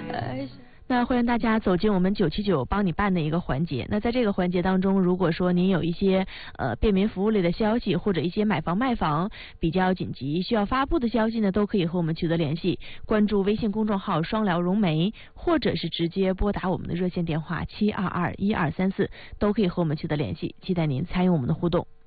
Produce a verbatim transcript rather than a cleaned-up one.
那欢迎大家走进我们九七九帮你办的一个环节。那在这个环节当中，如果说您有一些呃便民服务类的消息，或者一些买房卖房比较紧急需要发布的消息呢，都可以和我们取得联系。关注微信公众号双聊融媒，或者是直接拨打我们的热线电话七二二一二三四，都可以和我们取得联系。期待您参与我们的互动。